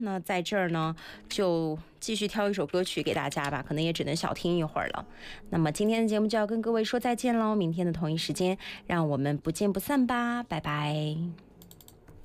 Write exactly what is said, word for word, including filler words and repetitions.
那在这儿呢，就继续挑一首歌曲给大家吧，可能也只能小听一会儿了。那么今天的节目就要跟各位说再见喽，明天的同一时间，让我们不见不散吧，拜拜。